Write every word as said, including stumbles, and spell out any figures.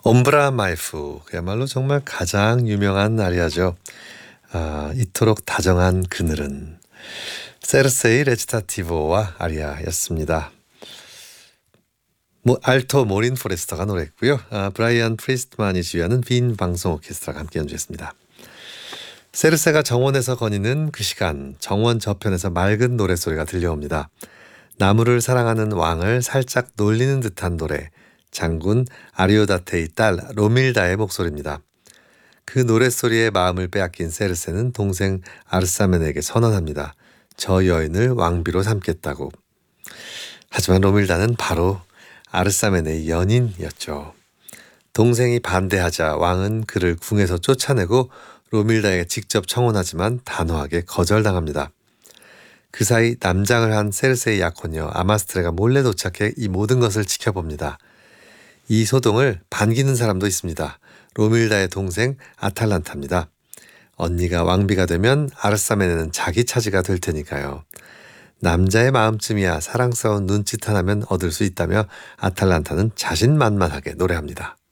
옴브라 마이프 그야말로 정말 가장 유명한 아리아죠. 아, 이토록 다정한 그늘은 세르세이 레치타티보와 아리아였습니다. 뭐 알토 모린 포레스터가 노래했고요. 아, 브라이언 프리스트만이 지휘하는 빈 방송 오케스트라가 함께 연주했습니다. 세르세가 정원에서 거니는 그 시간, 정원 저편에서 맑은 노래소리가 들려옵니다. 나무를 사랑하는 왕을 살짝 놀리는 듯한 노래, 장군 아리오다테의 딸 로밀다의 목소리입니다. 그 노랫소리에 마음을 빼앗긴 세르세는 동생 아르사멘에게 선언합니다. 저 여인을 왕비로 삼겠다고. 하지만 로밀다는 바로 아르사멘의 연인이었죠. 동생이 반대하자 왕은 그를 궁에서 쫓아내고 로밀다에게 직접 청혼하지만 단호하게 거절당합니다. 그 사이 남장을 한 세르세의 약혼녀 아마스트레가 몰래 도착해 이 모든 것을 지켜봅니다. 이 소동을 반기는 사람도 있습니다. 로밀다의 동생 아탈란타입니다. 언니가 왕비가 되면 아르사멘에는 자기 차지가 될 테니까요. 남자의 마음쯤이야 사랑스러운 눈짓 하나면 얻을 수 있다며 아탈란타는 자신만만하게 노래합니다.